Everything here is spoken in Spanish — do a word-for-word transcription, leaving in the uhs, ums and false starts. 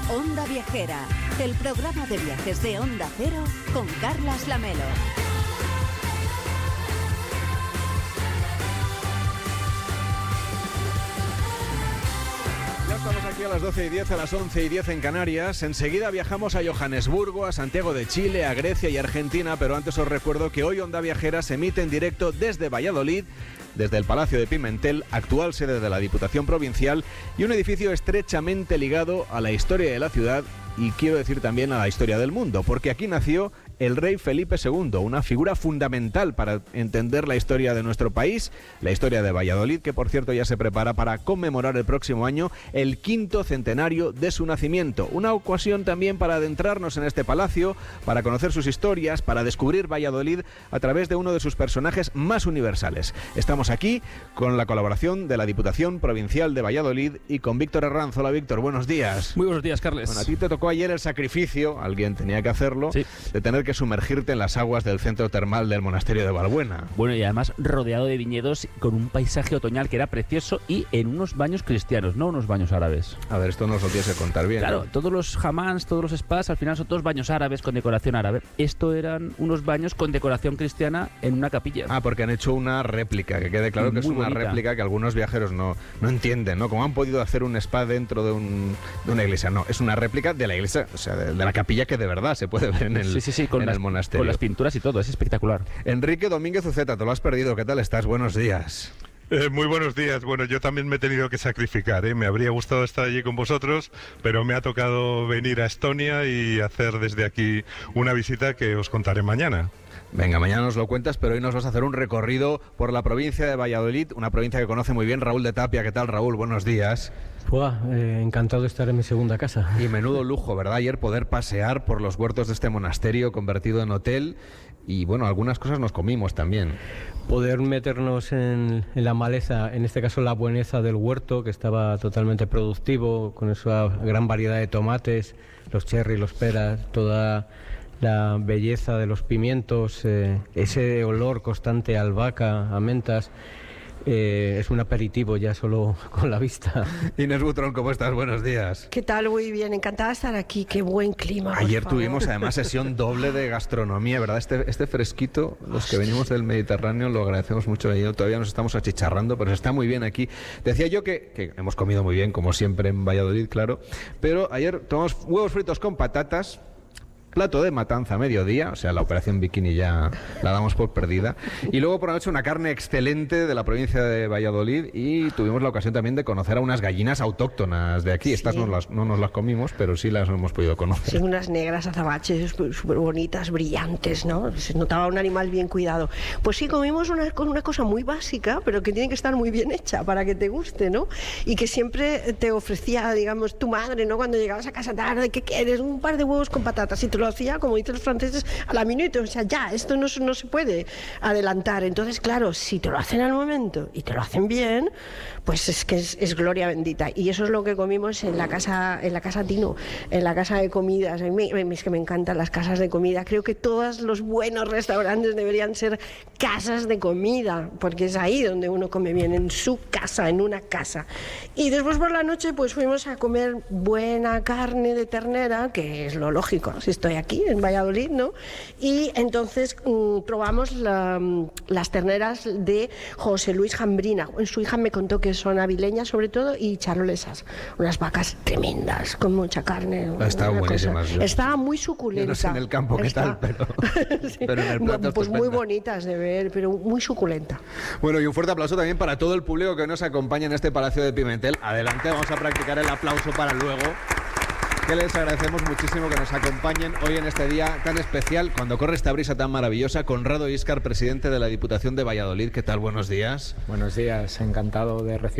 Onda Viajera, el programa de viajes de Onda Cero con Carlas Lamelo. Ya estamos aquí a las doce y diez, a las once y diez en Canarias. Enseguida viajamos a Johannesburgo, a Santiago de Chile, a Grecia y Argentina, pero antes os recuerdo que hoy Onda Viajera se emite en directo desde Valladolid, desde el Palacio de Pimentel, actual sede de la Diputación Provincial, y un edificio estrechamente ligado a la historia de la ciudad y quiero decir también a la historia del mundo, porque aquí nació el rey Felipe segundo, una figura fundamental para entender la historia de nuestro país, la historia de Valladolid, que por cierto ya se prepara para conmemorar el próximo año el quinto centenario de su nacimiento. Una ocasión también para adentrarnos en este palacio, para conocer sus historias, para descubrir Valladolid a través de uno de sus personajes más universales. Estamos aquí con la colaboración de la Diputación Provincial de Valladolid y con Víctor Herranz. Hola Víctor, buenos días. Muy buenos días, Carles. Bueno, a ti te tocó ayer el sacrificio, alguien tenía que hacerlo, sí, de tener que sumergirte en las aguas del centro termal del monasterio de Valbuena. Bueno, y además rodeado de viñedos con un paisaje otoñal que era precioso y en unos baños cristianos, no unos baños árabes. A ver, esto nos lo tienes que contar bien. Claro, ¿no? Todos los hammams, todos los spas, al final son todos baños árabes con decoración árabe. Esto eran unos baños con decoración cristiana en una capilla. Ah, porque han hecho una réplica, que quede claro que Muy es una bonita. réplica que algunos viajeros no, no entienden, ¿no? ¿Cómo han podido hacer un spa dentro de, un, de una iglesia? No, es una réplica de la iglesia, o sea, de, de la capilla que de verdad se puede ver en el, sí, sí, sí, con en las, el monasterio. Con las pinturas y todo, es espectacular. Enrique Domínguez Uceta, te lo has perdido, ¿qué tal estás? Buenos días. Eh, muy buenos días. Bueno, yo también me he tenido que sacrificar, ¿eh? Me habría gustado estar allí con vosotros, pero me ha tocado venir a Estonia y hacer desde aquí una visita que os contaré mañana. Venga, mañana nos lo cuentas, pero hoy nos vas a hacer un recorrido por la provincia de Valladolid, una provincia que conoce muy bien Raúl de Tapia. ¿Qué tal, Raúl? Buenos días. Buah, eh, encantado de estar en mi segunda casa. Y menudo lujo, ¿verdad? Ayer poder pasear por los huertos de este monasterio convertido en hotel y, bueno, algunas cosas nos comimos también. Poder meternos en, en la maleza, en este caso la bueneza del huerto, que estaba totalmente productivo, con esa gran variedad de tomates, los cherry, los peras, toda la belleza de los pimientos, eh, ese olor constante a albahaca, a mentas. Eh, es un aperitivo ya solo con la vista. Inés Butrón, ¿cómo estás? Buenos días. ¿Qué tal? Muy bien, encantada de estar aquí, qué buen clima. Ayer por favor. tuvimos además sesión doble de gastronomía, ¿verdad? Este, este fresquito, los que venimos del Mediterráneo lo agradecemos mucho. Ayer todavía nos estamos achicharrando, pero está muy bien aquí. Decía yo que, que hemos comido muy bien, como siempre en Valladolid, claro, pero ayer tomamos huevos fritos con patatas, plato de matanza a mediodía, o sea, la operación bikini ya la damos por perdida. Y luego por la noche una carne excelente de la provincia de Valladolid y tuvimos la ocasión también de conocer a unas gallinas autóctonas de aquí. Sí. Estas no, las, no nos las comimos, pero sí las hemos podido conocer. Sí, unas negras azabaches súper bonitas, brillantes, ¿no? Se notaba un animal bien cuidado. Pues sí, comimos una, una cosa muy básica, pero que tiene que estar muy bien hecha para que te guste, ¿no? Y que siempre te ofrecía, digamos, tu madre, ¿no? Cuando llegabas a casa tarde, ¿qué quieres? Un par de huevos con patatas. Y te lo hacía, como dicen los franceses, a la minuto, o sea, ya, esto no, no se puede adelantar. Entonces, claro, si te lo hacen al momento y te lo hacen bien, pues es que es, es gloria bendita. Y eso es lo que comimos en la casa, en la casa Tino, en la casa de comidas. A mí es que me encantan las casas de comida. Creo que todos los buenos restaurantes deberían ser casas de comida, porque es ahí donde uno come bien, en su casa, en una casa. Y después por la noche, pues fuimos a comer buena carne de ternera, que es lo lógico, si estoy aquí en Valladolid, ¿no? Y entonces mmm, probamos la, las terneras de José Luis Jambrina. Su hija me contó que son avileñas sobre todo y charolesas, unas vacas tremendas con mucha carne. Estaban buenísimas. Estaba muy suculenta. Yo no sé en el campo qué Está. tal, pero, sí. pero en el plato pues estupenda. Muy bonitas de ver, pero muy suculenta. Bueno, y un fuerte aplauso también para todo el público que nos acompaña en este Palacio de Pimentel. Adelante, vamos a practicar el aplauso para luego. Que les agradecemos muchísimo que nos acompañen hoy en este día tan especial, cuando corre esta brisa tan maravillosa. Conrado Íscar, presidente de la Diputación de Valladolid. ¿Qué tal? Buenos días. Buenos días, encantado de recibir.